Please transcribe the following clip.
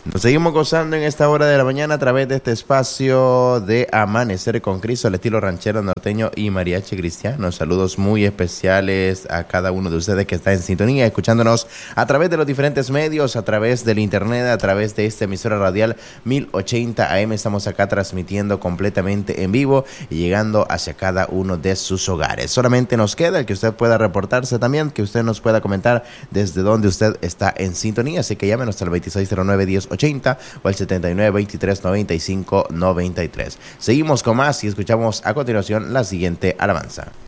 Nos seguimos gozando en esta hora de la mañana a través de este espacio de Amanecer con Cristo, al estilo ranchero norteño y mariachi cristiano. Saludos muy especiales a cada uno de ustedes que está en sintonía, escuchándonos a través de los diferentes medios, a través del internet, a través de esta emisora radial 1080 AM. Estamos acá transmitiendo completamente en vivo y llegando hacia cada uno de sus hogares. Solamente nos queda el que usted pueda reportarse también, que usted nos pueda comentar desde donde usted está en sintonía. Así que llámenos al 2609-1080 o al 7923-9593. Seguimos con más y escuchamos a continuación la siguiente alabanza.